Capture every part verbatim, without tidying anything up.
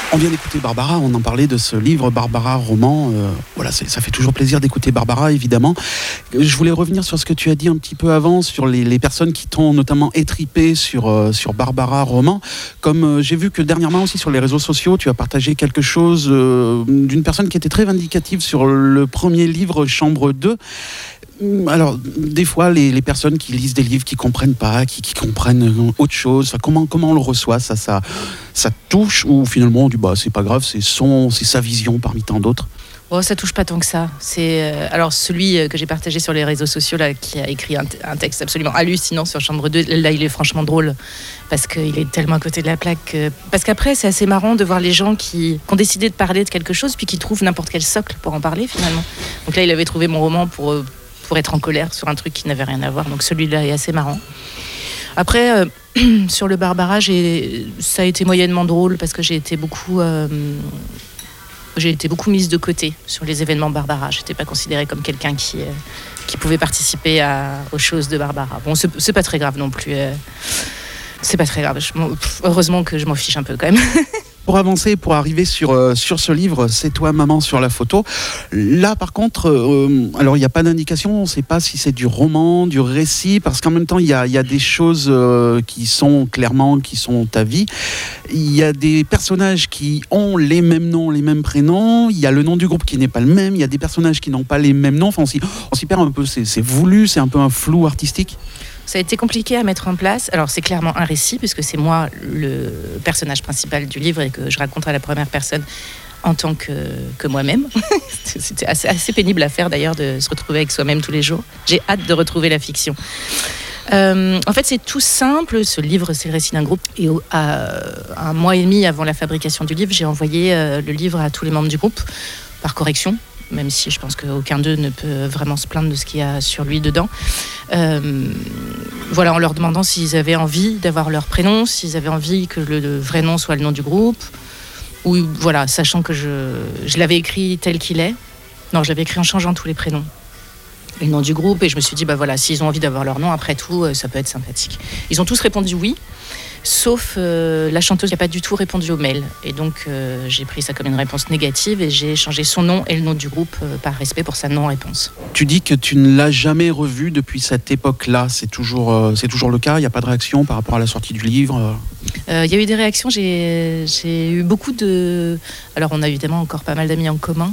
On vient d'écouter Barbara, on en parlait de ce livre Barbara roman. Euh, voilà, c'est, ça fait toujours plaisir d'écouter Barbara, évidemment. Je voulais revenir sur ce que tu as dit un petit peu avant, sur les, les personnes qui t'ont notamment étripé sur, euh, sur Barbara roman. Comme euh, j'ai vu que dernièrement aussi sur les réseaux sociaux, tu as partagé quelque chose euh, d'une personne qui était très vindicative sur le premier livre, Chambre deux. Alors, des fois, les, les personnes qui lisent des livres, qui ne comprennent pas, qui, qui comprennent autre chose, enfin, comment, comment on le reçoit, ça, ça, ça touche, ou finalement on dit, bah, c'est pas grave, c'est, son, c'est sa vision parmi tant d'autres? Oh, ça touche pas tant que ça. C'est euh, alors celui que j'ai partagé sur les réseaux sociaux là, qui a écrit un, t- un texte absolument hallucinant sur Chambre deux. Là, il est franchement drôle parce qu'il est tellement à côté de la plaque. Que... Parce qu'après, c'est assez marrant de voir les gens qui, qui ont décidé de parler de quelque chose puis qui trouvent n'importe quel socle pour en parler finalement. Donc là, il avait trouvé mon roman pour euh, pour être en colère sur un truc qui n'avait rien à voir. Donc celui-là est assez marrant. Après, euh, sur le Barbara, j'ai... ça a été moyennement drôle parce que j'ai été beaucoup. Euh... J'ai été beaucoup mise de côté sur les événements Barbara. Je n'étais pas considérée comme quelqu'un qui, euh, qui pouvait participer à, aux choses de Barbara. Bon, c'est, c'est pas très grave non plus. Euh, c'est pas très grave. Je heureusement que je m'en fiche un peu quand même. Pour avancer, pour arriver sur, euh, sur ce livre, C'est toi maman sur la photo. Là, par contre, euh, alors il n'y a pas d'indication, on ne sait pas si c'est du roman, du récit, parce qu'en même temps, il y a, y a des choses euh, qui sont clairement, qui sont ta vie. Il y a des personnages qui ont les mêmes noms, les mêmes prénoms. Il y a le nom du groupe qui n'est pas le même. Il y a des personnages qui n'ont pas les mêmes noms. Enfin, on s'y, on s'y perd un peu. C'est, c'est voulu, c'est un peu un flou artistique. Ça a été compliqué à mettre en place. Alors, c'est clairement un récit, puisque c'est moi le personnage principal du livre et que je raconte à la première personne en tant que, que moi-même. C'était assez, assez pénible à faire, d'ailleurs, de se retrouver avec soi-même tous les jours. J'ai hâte de retrouver la fiction. Euh, en fait, c'est tout simple. Ce livre, c'est le récit d'un groupe. Et au, à, un mois et demi avant la fabrication du livre, j'ai envoyé euh, le livre à tous les membres du groupe, par correction, même si je pense qu'aucun d'eux ne peut vraiment se plaindre de ce qu'il y a sur lui dedans. Euh, voilà, en leur demandant s'ils avaient envie d'avoir leur prénom, s'ils avaient envie que le, le vrai nom soit le nom du groupe, ou voilà, sachant que je, je l'avais écrit tel qu'il est. Non, je l'avais écrit en changeant tous les prénoms, le nom du groupe, et je me suis dit, bah voilà, s'ils ont envie d'avoir leur nom, après tout, ça peut être sympathique. Ils ont tous répondu oui, sauf euh, la chanteuse qui n'a pas du tout répondu au mail. Et donc, euh, j'ai pris ça comme une réponse négative et j'ai changé son nom et le nom du groupe euh, par respect pour sa non-réponse. Tu dis que tu ne l'as jamais revu depuis cette époque-là. C'est toujours, euh, c'est toujours le cas? Il n'y a pas de réaction par rapport à la sortie du livre? Il euh, y a eu des réactions. J'ai, j'ai eu beaucoup de... Alors, on a évidemment encore pas mal d'amis en commun.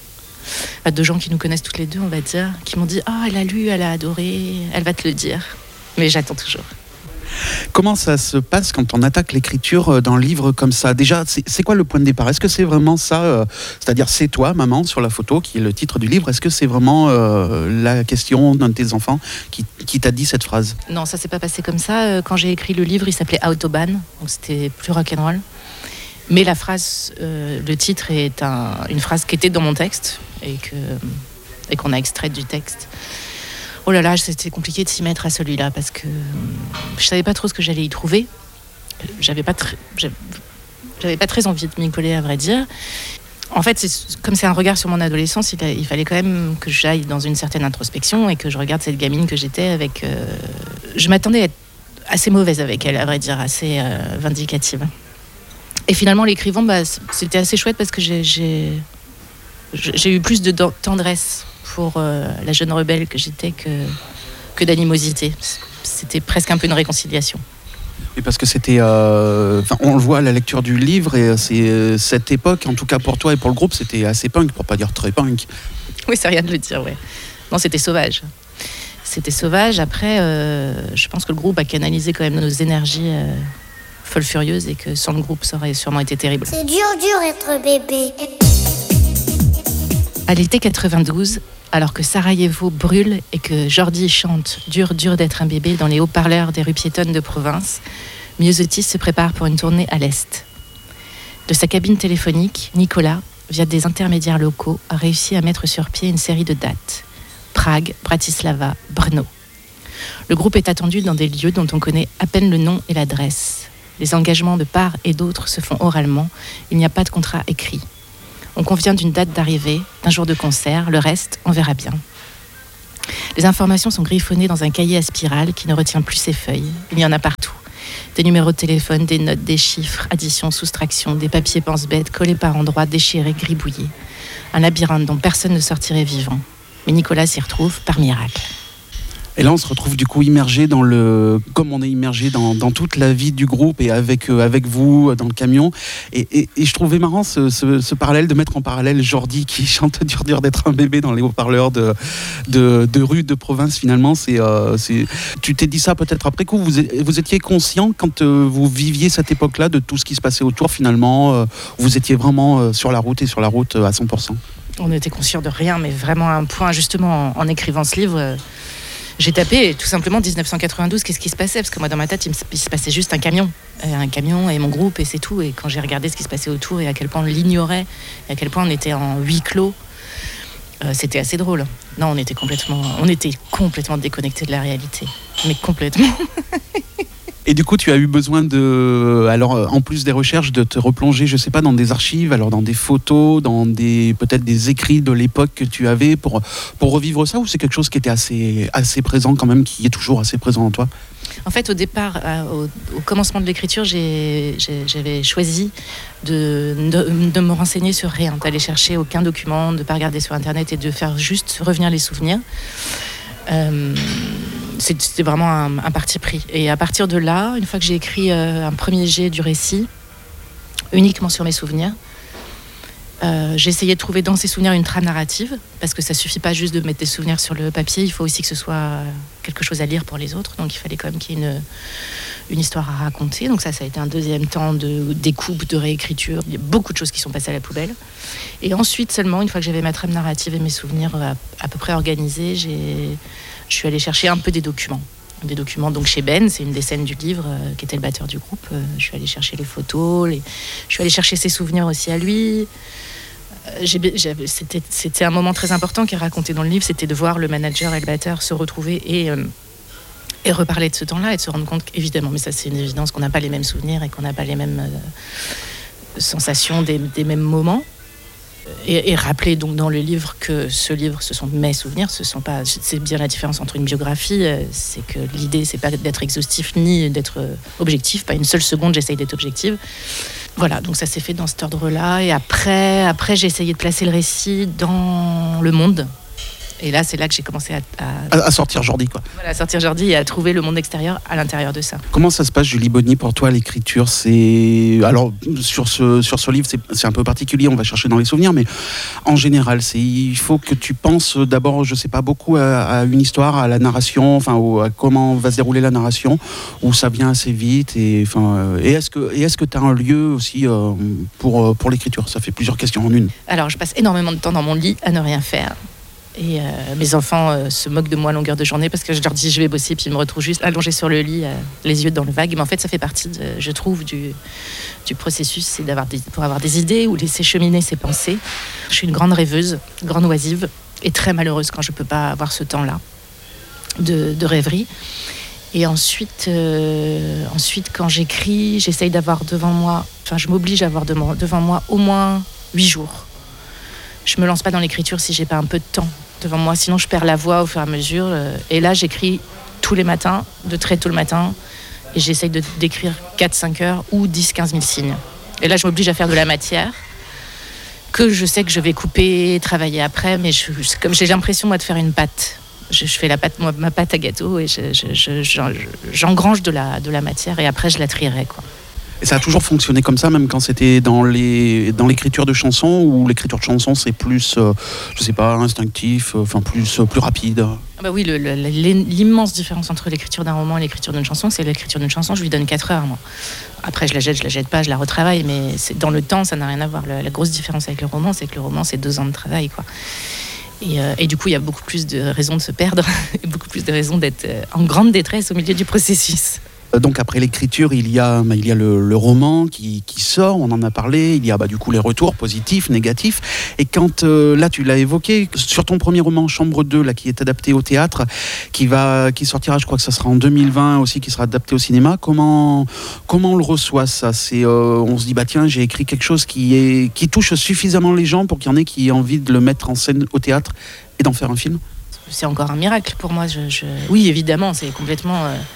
De gens qui nous connaissent toutes les deux, on va dire, qui m'ont dit « Ah, oh, elle a lu, elle a adoré, elle va te le dire. » Mais j'attends toujours. Comment ça se passe quand on attaque l'écriture d'un livre comme ça? Déjà, c'est, c'est quoi le point de départ? Est-ce que c'est vraiment ça, euh, c'est-à-dire c'est toi, maman, sur la photo, qui est le titre du livre? Est-ce que c'est vraiment euh, la question d'un de tes enfants qui, qui t'a dit cette phrase? Non, ça s'est pas passé comme ça. Quand j'ai écrit le livre, il s'appelait Autobahn, donc c'était plus rock'n'roll. Mais la phrase, euh, le titre est un, une phrase qui était dans mon texte et, que, et qu'on a extraite du texte. Oh là là, c'était compliqué de s'y mettre à celui-là parce que je savais pas trop ce que j'allais y trouver. J'avais pas très, j'avais pas très envie de m'y coller, à vrai dire. En fait, c'est, comme c'est un regard sur mon adolescence, il, a, il fallait quand même que j'aille dans une certaine introspection et que je regarde cette gamine que j'étais avec... Euh, je m'attendais à être assez mauvaise avec elle, à vrai dire, assez euh, vindicative. Et finalement, l'écrivant, bah, c'était assez chouette parce que j'ai, j'ai, j'ai eu plus de tendresse pour euh, la jeune rebelle que j'étais que, que d'animosité. C'était presque un peu une réconciliation. Et parce que c'était... Euh, on le voit à la lecture du livre, et c'est, euh, cette époque, en tout cas pour toi et pour le groupe, c'était assez punk, pour pas dire très punk. Oui, c'est rien de le dire, ouais. Non, c'était sauvage. C'était sauvage. Après, euh, je pense que le groupe a canalisé quand même nos énergies euh, folles furieuses et que sans le groupe, ça aurait sûrement été terrible. C'est dur, dur être bébé. À l'été quatre-vingt-douze, alors que Sarajevo brûle et que Jordi chante « Dur, dur d'être un bébé » dans les haut-parleurs des rues piétonnes de province, Myosotis se prépare pour une tournée à l'Est. De sa cabine téléphonique, Nicolas, via des intermédiaires locaux, a réussi à mettre sur pied une série de dates. Prague, Bratislava, Brno. Le groupe est attendu dans des lieux dont on connaît à peine le nom et l'adresse. Les engagements de part et d'autre se font oralement, il n'y a pas de contrat écrit. On convient d'une date d'arrivée, d'un jour de concert, le reste, on verra bien. Les informations sont griffonnées dans un cahier à spirale qui ne retient plus ses feuilles. Il y en a partout. Des numéros de téléphone, des notes, des chiffres, addition, soustraction, des papiers pense-bête collés par endroits, déchirés, gribouillés. Un labyrinthe dont personne ne sortirait vivant. Mais Nicolas s'y retrouve par miracle. Et là, on se retrouve du coup immergé dans le, comme on est immergé dans, dans toute la vie du groupe et avec euh, avec vous dans le camion. Et, et, et je trouvais marrant ce, ce, ce parallèle de mettre en parallèle Jordi qui chante dur dur d'être un bébé dans les haut-parleurs de de, de rue de province. Finalement, c'est euh, c'est. Tu t'es dit ça peut-être après coup. Vous vous étiez conscient quand euh, vous viviez cette époque-là de tout ce qui se passait autour. Finalement, euh, vous étiez vraiment euh, sur la route et sur la route euh, à cent pour cent. On était conscients de rien, mais vraiment à un point. Justement, en, en écrivant ce livre. Euh... J'ai tapé tout simplement dix-neuf cent quatre-vingt-douze, qu'est-ce qui se passait ? Parce que moi, dans ma tête, il, me, il se passait juste un camion. Euh, un camion et mon groupe, et c'est tout. Et quand j'ai regardé ce qui se passait autour et à quel point on l'ignorait, et à quel point on était en huis clos, euh, c'était assez drôle. Non, on était complètement, on était complètement déconnectés de la réalité. Mais complètement. Et du coup, tu as eu besoin de, alors en plus des recherches, de te replonger, je sais pas, dans des archives, alors dans des photos, dans des peut-être des écrits de l'époque que tu avais pour pour revivre ça, ou c'est quelque chose qui était assez assez présent quand même, qui est toujours assez présent en toi? En fait, au départ, euh, au, au commencement de l'écriture, j'ai, j'ai, j'avais choisi de, de, de me renseigner sur rien, d'aller chercher aucun document, de ne pas regarder sur Internet et de faire juste revenir les souvenirs. Euh, c'était vraiment un, un parti pris. Et à partir de là, une fois que j'ai écrit euh, un premier jet du récit, uniquement sur mes souvenirs, euh, j'ai essayé de trouver dans ces souvenirs une trame narrative, parce que ça suffit pas juste de mettre des souvenirs sur le papier, il faut aussi que ce soit quelque chose à lire pour les autres, donc il fallait quand même qu'il y ait une, une histoire à raconter. Donc ça, ça a été un deuxième temps de découpe, de réécriture, il y a beaucoup de choses qui sont passées à la poubelle. Et ensuite seulement, une fois que j'avais ma trame narrative et mes souvenirs à, à peu près organisés, j'ai, je suis allée chercher un peu des documents. Des documents donc chez Ben, c'est une des scènes du livre, euh, qui était le batteur du groupe. Euh, je suis allée chercher les photos, les... je suis allée chercher ses souvenirs aussi à lui. J'ai, j'avais, c'était, c'était un moment très important qui est raconté dans le livre, c'était de voir le manager et le batteur se retrouver et, euh, et reparler de ce temps-là et de se rendre compte qu'évidemment, mais ça c'est une évidence, qu'on n'a pas les mêmes souvenirs et qu'on n'a pas les mêmes euh, sensations des, des mêmes moments. Et, et rappeler donc dans le livre que ce livre, ce sont mes souvenirs, ce sont pas, c'est bien la différence entre une biographie, c'est que l'idée c'est pas d'être exhaustif ni d'être objectif, pas une seule seconde j'essaye d'être objective. Voilà, donc ça s'est fait dans cet ordre-là, et après, après j'ai essayé de placer le récit dans le monde. Et là, c'est là que j'ai commencé à... À, à sortir Jordi, quoi. Voilà, à sortir Jordi et à trouver le monde extérieur à l'intérieur de ça. Comment ça se passe, Julie Bonny, pour toi, l'écriture? C'est... Alors, sur ce, sur ce livre, c'est, c'est un peu particulier, on va chercher dans les souvenirs, mais en général, c'est, il faut que tu penses d'abord, je sais pas, beaucoup à, à une histoire, à la narration, enfin, au, à comment va se dérouler la narration, où ça vient assez vite, et, enfin, et est-ce que et est-ce que tu as un lieu aussi euh, pour, pour l'écriture? Ça fait plusieurs questions en une. Alors, je passe énormément de temps dans mon lit à ne rien faire. Et euh, mes enfants euh, se moquent de moi à longueur de journée parce que je leur dis je vais bosser, puis ils me retrouvent juste allongée sur le lit, euh, les yeux dans le vague. Mais en fait, ça fait partie, de, je trouve, du, du processus, c'est d'avoir des, pour avoir des idées ou laisser cheminer ses pensées. Je suis une grande rêveuse, grande oisive, et très malheureuse quand je ne peux pas avoir ce temps-là de, de rêverie. Et ensuite, euh, ensuite, quand j'écris, j'essaye d'avoir devant moi, enfin, je m'oblige à avoir devant moi au moins huit jours. Je me lance pas dans l'écriture si j'ai pas un peu de temps devant moi, sinon je perds la voix au fur et à mesure. Et là, j'écris tous les matins, de très tôt le matin, et j'essaye de, d'écrire quatre à cinq heures ou dix à quinze mille signes. Et là, je m'oblige à faire de la matière que je sais que je vais couper, travailler après, mais je, comme j'ai l'impression, moi, de faire une pâte. Je, je fais la pâte, moi, ma pâte à gâteau, et je, je, je, je, j'engrange de la, de la matière, et après, je la trierai, quoi. Et ça a toujours fonctionné comme ça, même quand c'était dans, les, dans l'écriture de chansons, ou l'écriture de chansons c'est plus, euh, je sais pas, instinctif, enfin euh, plus, euh, plus rapide. Ah bah oui, le, le, l'immense différence entre l'écriture d'un roman et l'écriture d'une chanson, c'est l'écriture d'une chanson, je lui donne quatre heures, moi. Après, je la jette, je la jette pas, je la retravaille, mais c'est, dans le temps, ça n'a rien à voir. La, la grosse différence avec le roman, c'est que le roman, c'est deux ans de travail, quoi. Et, euh, et du coup, il y a beaucoup plus de raisons de se perdre, et beaucoup plus de raisons d'être en grande détresse au milieu du processus. Donc après l'écriture, il y a, il y a le, le roman qui, qui sort, on en a parlé, il y a bah, du coup les retours positifs, négatifs. Et quand, euh, là tu l'as évoqué, sur ton premier roman, Chambre deux, là, qui est adapté au théâtre, qui, va, qui sortira, je crois que ça sera en deux mille vingt aussi, qui sera adapté au cinéma, comment, comment on le reçoit ça? C'est, euh, on se dit, bah tiens, j'ai écrit quelque chose qui, est, qui touche suffisamment les gens pour qu'il y en ait qui aient envie de le mettre en scène au théâtre et d'en faire un film? C'est encore un miracle pour moi. Je, je... Oui, évidemment, c'est complètement... Euh...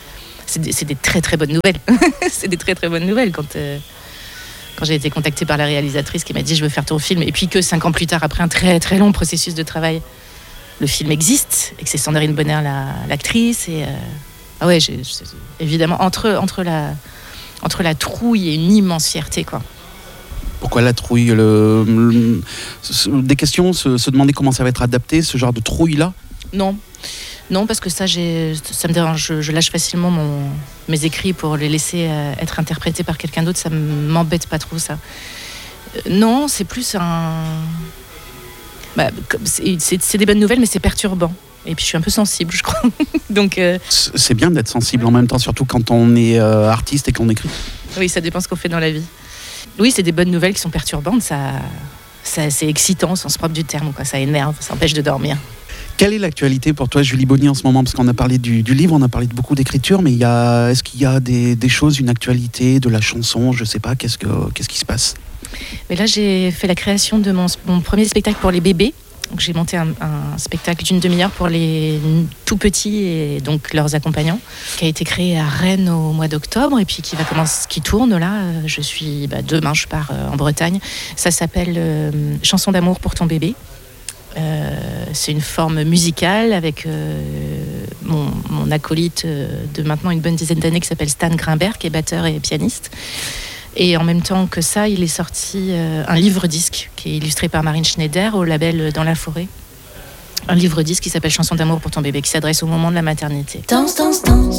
c'est des, c'est des très très bonnes nouvelles. C'est des très très bonnes nouvelles quand, euh, quand j'ai été contactée par la réalisatrice qui m'a dit je veux faire ton film, et puis que cinq ans plus tard, après un très très long processus de travail, le film existe et que c'est Sandrine Bonner la, l'actrice. Et euh, ah ouais, j'ai, j'ai, évidemment entre entre la entre la trouille et une immense fierté, quoi. Pourquoi la trouille le, le, des questions, se, se demander comment ça va être adapté, ce genre de trouille-là? Non, non, parce que ça, j'ai, ça me dérange. Je, je lâche facilement mon, mes écrits pour les laisser euh, être interprétés par quelqu'un d'autre. Ça m'embête pas trop, ça. Euh, non, c'est plus un... Bah, c'est, c'est, c'est des bonnes nouvelles, mais c'est perturbant. Et puis je suis un peu sensible, je crois. Donc, euh... c'est bien d'être sensible en même temps, surtout quand on est euh, artiste et qu'on écrit. Oui, ça dépend ce qu'on fait dans la vie. Oui, c'est des bonnes nouvelles qui sont perturbantes. Ça, ça, c'est excitant au sens propre du terme, quoi. Ça énerve, ça empêche de dormir. Quelle est l'actualité pour toi, Julie Bonny, en ce moment? Parce qu'on a parlé du, du livre, on a parlé de beaucoup d'écriture, mais il y a, est-ce qu'il y a des, des choses, une actualité, de la chanson, je ne sais pas, qu'est-ce, que, qu'est-ce qui se passe? Mais là, j'ai fait la création de mon, mon premier spectacle pour les bébés. Donc, j'ai monté un, un spectacle d'une demi-heure pour les tout petits et donc leurs accompagnants, qui a été créé à Rennes au mois d'octobre et puis qui va commencer, qui tourne là. Je suis bah, demain, je pars euh, en Bretagne. Ça s'appelle euh, Chanson d'amour pour ton bébé. Euh, c'est une forme musicale avec euh, mon, mon acolyte euh, de maintenant une bonne dizaine d'années qui s'appelle Stan Grimbert, qui est batteur et pianiste. Et en même temps que ça, il est sorti euh, un livre-disque qui est illustré par Marine Schneider au label Dans la forêt. Un livre-disque qui s'appelle Chanson d'amour pour ton bébé, qui s'adresse au moment de la maternité. Danse, danse, danse.